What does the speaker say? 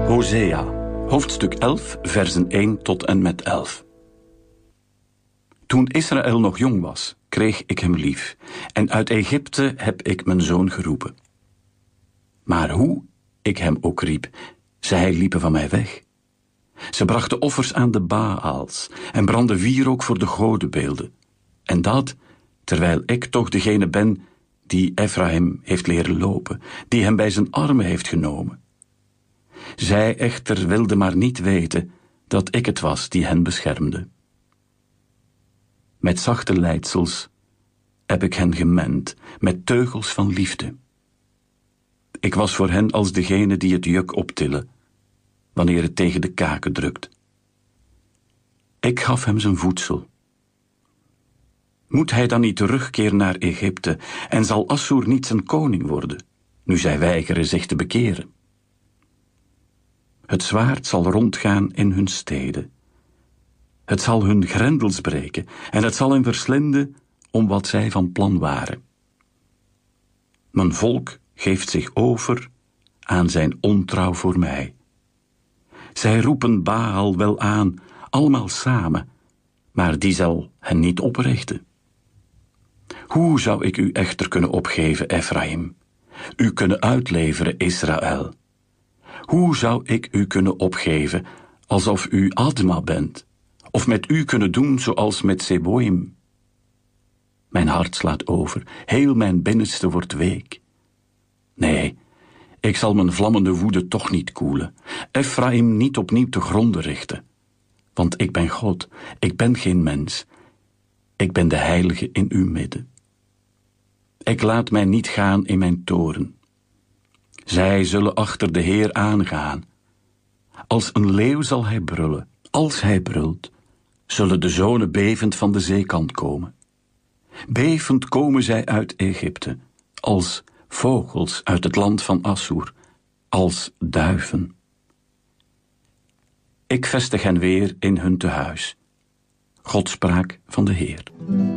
Hosea, hoofdstuk 11, versen 1 tot en met 11. Toen Israël nog jong was, kreeg ik hem lief, en uit Egypte heb ik mijn zoon geroepen. Maar hoe ik hem ook riep, zij liepen van mij weg. Ze brachten offers aan de Baals en brandden wierook voor de godenbeelden. En dat, terwijl ik toch degene ben die Ephraim heeft leren lopen, die hem bij zijn armen heeft genomen. Zij echter wilden maar niet weten dat ik het was die hen beschermde. Met zachte leidsels heb ik hen gemend, met teugels van liefde. Ik was voor hen als degene die het juk optillen, wanneer het tegen de kaken drukt. Ik gaf hem zijn voedsel. Moet hij dan niet terugkeren naar Egypte en zal Assur niet zijn koning worden, nu zij weigeren zich te bekeren? Het zwaard zal rondgaan in hun steden. Het zal hun grendels breken en het zal hen verslinden om wat zij van plan waren. Mijn volk geeft zich over aan zijn ontrouw voor mij. Zij roepen Baal wel aan, allemaal samen, maar die zal hen niet oprichten. Hoe zou ik u echter kunnen opgeven, Ephraim? U kunnen uitleveren, Israël? Hoe zou ik u kunnen opgeven, alsof u Adma bent? Of met u kunnen doen zoals met Zeboim? Mijn hart slaat over, heel mijn binnenste wordt week. Nee, ik zal mijn vlammende woede toch niet koelen, Ephraim niet opnieuw te gronden richten. Want ik ben God, ik ben geen mens. Ik ben de heilige in uw midden. Ik laat mij niet gaan in mijn toorn. Zij zullen achter de Heer aangaan. Als een leeuw zal hij brullen. Als hij brult, zullen de zonen bevend van de zeekant komen. Bevend komen zij uit Egypte, als vogels uit het land van Assur, als duiven. Ik vestig hen weer in hun tehuis. Godspraak van de Heer.